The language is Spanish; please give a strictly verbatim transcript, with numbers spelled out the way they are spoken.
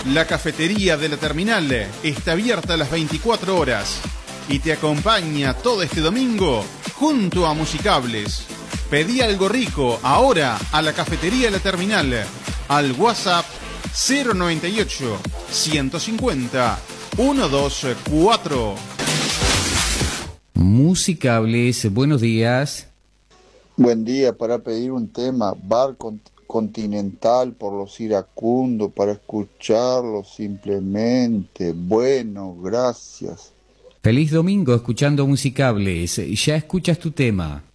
La cafetería de la terminal está abierta a las veinticuatro horas y te acompaña todo este domingo junto a Musicables. Pedí algo rico ahora a la cafetería de la terminal al WhatsApp cero noventa y ocho, ciento cincuenta, ciento veinticuatro. Musicables, buenos días. Buen día, para pedir un tema, Bar Continental por los iracundos, para escucharlo simplemente. Bueno, gracias. Feliz domingo escuchando Musicables. Ya escuchas tu tema.